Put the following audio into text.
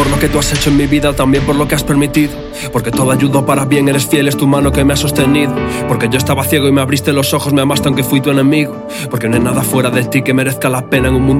por lo que tú has hecho en mi vida, también por lo que has permitido. Porque todo ayudó para bien, eres fiel, es tu mano que me ha sostenido. Porque yo estaba ciego y me abriste los ojos, me amaste aunque fui tu enemigo. Porque no hay nada fuera de ti que merezca la pena en un mundo